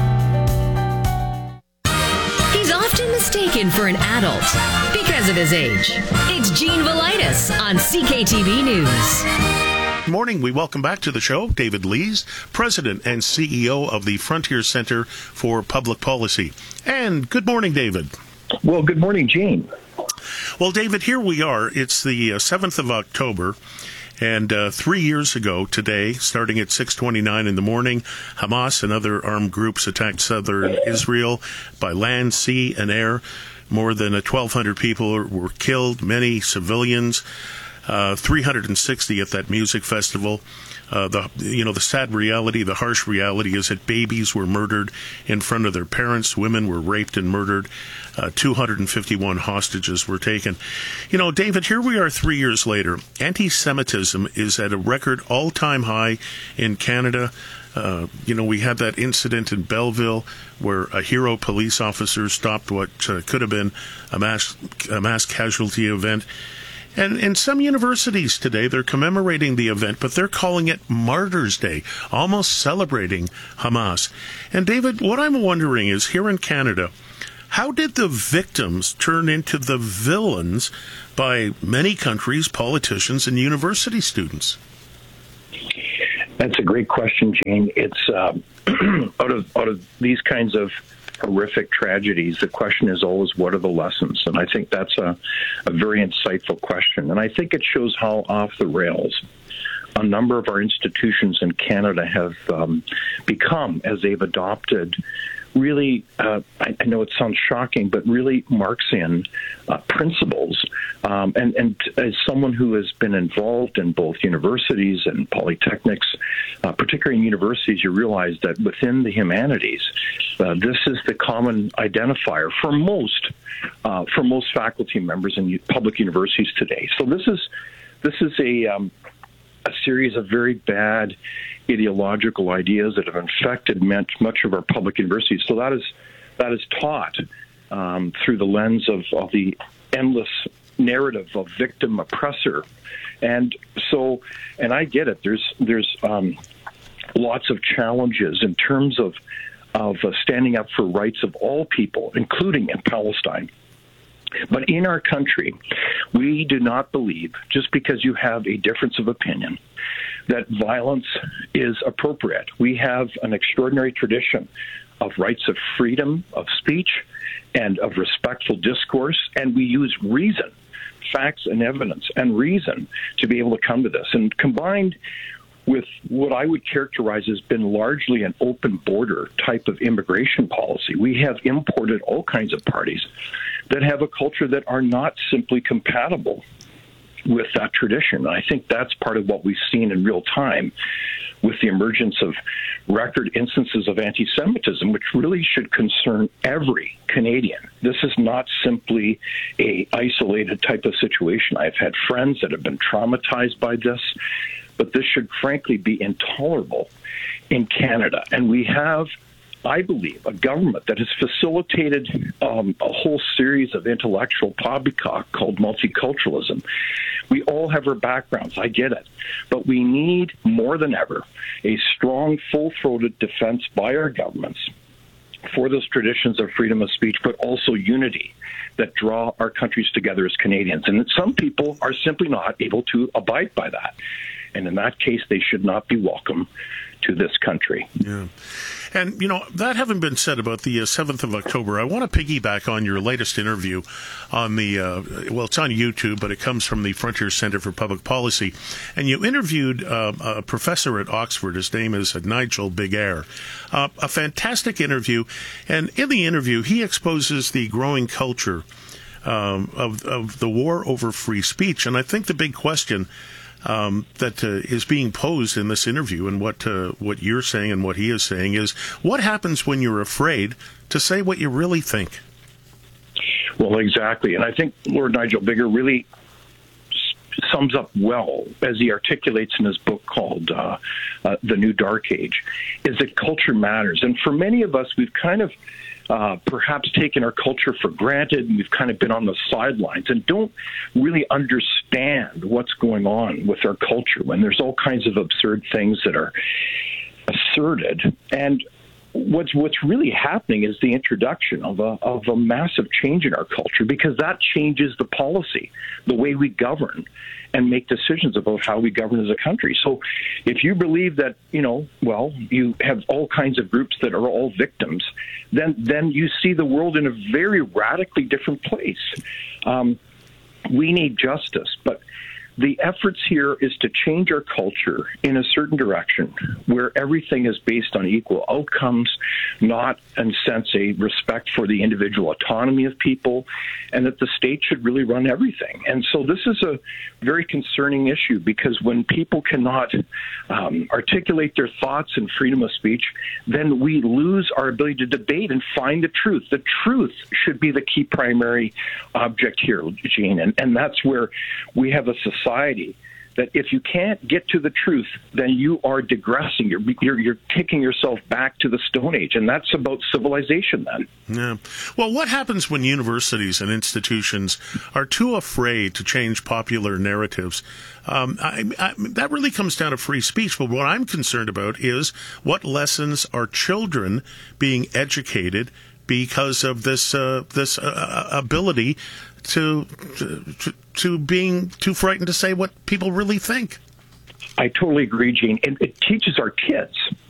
S8: He's often mistaken for an adult because of his age. It's Gene Velitis on C K T V News.
S9: Good morning. We welcome back to the show David Lees, President and C E O of the Frontier Center for Public Policy. And good morning, David.
S2: Well, good morning, Gene.
S9: Well, David, here we are. It's the uh, seventh of October. And uh, three years ago today, starting at six twenty-nine in the morning, Hamas and other armed groups attacked southern Israel by land, sea, and air. More than twelve hundred people were killed, many civilians. Uh, three hundred sixty at that music festival. Uh, the you know the sad reality, the harsh reality is that babies were murdered in front of their parents. Women were raped and murdered. Uh, two hundred fifty-one hostages were taken. You know, David, here we are three years later. Anti-Semitism is at a record all-time high in Canada. Uh, you know, we had that incident in Belleville where a hero police officer stopped what uh, could have been a mass a mass casualty event. And in some universities today, they're commemorating the event, but they're calling it Martyrs' Day, almost celebrating Hamas. And David, what I'm wondering is, here in Canada, how did the victims turn into the villains by many countries, politicians, and university students?
S2: That's a great question, Jane. It's uh, out of out of these kinds of horrific tragedies, the question is always, what are the lessons? And I think that's a, a very insightful question. And I think it shows how off the rails a number of our institutions in Canada have um, become as they've adopted really, uh, I, I know it sounds shocking, but really Marxian uh, principles. Um, and, and as someone who has been involved in both universities and polytechnics, uh, particularly in universities, you realize that within the humanities, uh, this is the common identifier for most uh, for most faculty members in public universities today. So this is this is a um, a series of very bad ideological ideas that have infected much of our public universities. So that is that is taught um, through the lens of, of the endless narrative of victim oppressor, and so and I get it. There's there's um, lots of challenges in terms of of uh, standing up for rights of all people, including in Palestine. But in our country, we do not believe, just because you have a difference of opinion, that violence is appropriate. We have an extraordinary tradition of rights of freedom of speech and of respectful discourse, and we use reason, facts and evidence and reason to be able to come to this. And combined with what I would characterize as been largely an open border type of immigration policy, we have imported all kinds of parties that have a culture that are not simply compatible with that tradition. And I think that's part of what we've seen in real time with the emergence of record instances of anti-Semitism, which really should concern every Canadian. This is not simply a isolated type of situation. I've had friends that have been traumatized by this, but this should frankly be intolerable in Canada. And we have, I believe, a government that has facilitated um, a whole series of intellectual poppycock called multiculturalism. We all have our backgrounds, I get it, but we need more than ever a strong, full-throated defense by our governments for those traditions of freedom of speech, but also unity that draw our countries together as Canadians. And some people are simply not able to abide by that. And in that case, they should not be welcome to this country.
S9: Yeah. And, you know, that having been said about the uh, seventh of October, I want to piggyback on your latest interview on the, uh, well, it's on YouTube, but it comes from the Frontier Center for Public Policy. And you interviewed uh, a professor at Oxford. His name is Nigel Big Air. Uh, a fantastic interview. And in the interview, he exposes the growing culture um, of, of the war over free speech. And I think the big question Um, that uh, is being posed in this interview, and what uh, what you're saying and what he is saying, is what happens when you're afraid to say what you really think?
S2: Well, exactly. And I think Lord Nigel Bigger really sums up well, as he articulates in his book called uh, uh, The New Dark Age, is that culture matters. And for many of us, we've kind of Uh, perhaps taken our culture for granted, and we've kind of been on the sidelines and don't really understand what's going on with our culture when there's all kinds of absurd things that are asserted. And what's what's really happening is the introduction of a of a massive change in our culture, because that changes the policy, the way we govern and make decisions about how we govern as a country. So if you believe that, you know, well, you have all kinds of groups that are all victims, then then you see the world in a very radically different place. Um, we need justice, but the efforts here is to change our culture in a certain direction where everything is based on equal outcomes, not, in a sense, a respect for the individual autonomy of people, and that the state should really run everything. And so this is a very concerning issue, because when people cannot um, articulate their thoughts and freedom of speech, then we lose our ability to debate and find the truth. The truth should be the key primary object here, Gene, and, and that's where we have a society Society that if you can't get to the truth, then you are digressing. You're, you're you're taking yourself back to the Stone Age, and that's about civilization then.
S9: Yeah. Well, what happens when universities and institutions are too afraid to change popular narratives? Um, I, I, that really comes down to free speech. But what I'm concerned about is what lessons are children being educated because of this uh, this uh, ability to, to to being too frightened to say what people really think.
S2: I totally agree, Gene. And it teaches our kids